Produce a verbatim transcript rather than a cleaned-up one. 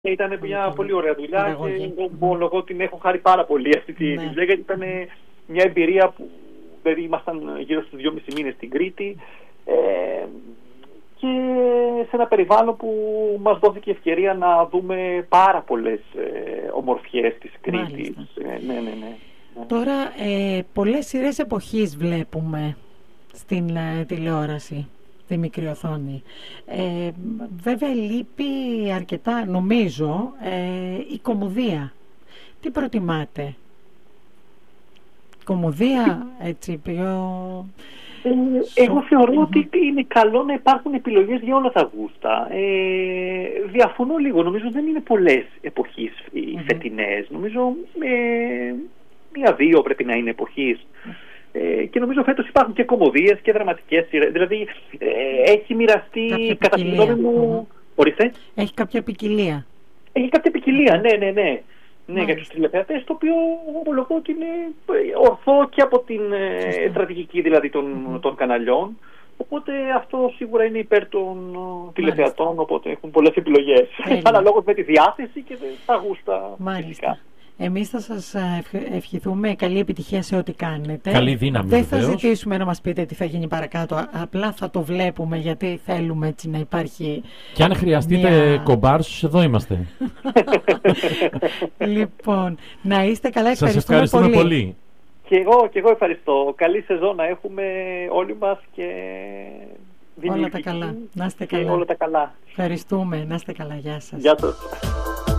Ήταν μια πολύ, πολύ ωραία δουλειά παραγωγή. και ομολογώ την έχω χάρη πάρα πολύ αυτή τη ναι. δουλειά, γιατί ήταν μια εμπειρία που, δηλαδή ήμασταν γύρω στους δυόμισι μήνες στην Κρήτη ε, και σε ένα περιβάλλον που μας δόθηκε ευκαιρία να δούμε πάρα πολλές ε, ομορφιές της Κρήτης. Ε, ναι, ναι, ναι, ναι. Τώρα ε, πολλές σειρές εποχής βλέπουμε στην ε, τηλεόραση, τη μικρή οθόνη. Ε, βέβαια λείπει αρκετά, νομίζω, ε, η κωμωδία. Τι προτιμάτε? Κωμωδία, έτσι, πιο... Ε, εγώ θεωρώ mm-hmm. ότι είναι καλό να υπάρχουν επιλογές για όλα τα γούστα. Ε, διαφωνώ λίγο. Νομίζω δεν είναι πολλές εποχής οι mm-hmm. φετινές. Νομίζω ε, μία-δύο πρέπει να είναι εποχής. Ε, και νομίζω φέτος υπάρχουν και κωμωδίες και δραματικές σειρές. Δηλαδή ε, έχει μοιραστεί κατά τη γνώμη μου... Mm-hmm. Ορίστε. Έχει κάποια ποικιλία. Έχει κάποια ποικιλία, ναι, ναι, ναι. Ναι, για τους τηλεθεατές, το οποίο ομολογώ ότι είναι ορθό και από την ε, στρατηγική δηλαδή των, mm-hmm. των καναλιών. Οπότε αυτό σίγουρα είναι υπέρ των uh, τηλεθεατών, οπότε έχουν πολλές επιλογές. Αναλόγως με τη διάθεση και τα γούστα φυσικά. Εμείς θα σας ευχηθούμε καλή επιτυχία σε ό,τι κάνετε. Καλή δύναμη. Δεν βεβαίως. θα ζητήσουμε να μας πείτε τι θα γίνει παρακάτω. Απλά θα το βλέπουμε, γιατί θέλουμε έτσι να υπάρχει. Και αν χρειαστείτε μια... κομπάρσους, εδώ είμαστε. Λοιπόν, να είστε καλά. Σας Ευχαριστούμε, ευχαριστούμε πολύ. πολύ. Και εγώ, και εγώ ευχαριστώ. Καλή σεζόν να έχουμε όλοι μας και όλα τα καλά. Να είστε καλά. Όλα τα καλά. Ευχαριστούμε. Να είστε καλά. Γεια σας. Γεια σας.